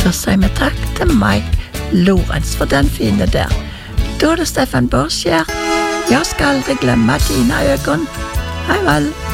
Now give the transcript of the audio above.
Så säger vi tack till Mike Lorenz för den fina där. Då är det Stefan Borskjær. Jag ska aldrig glömma dina ögon. Hej väl.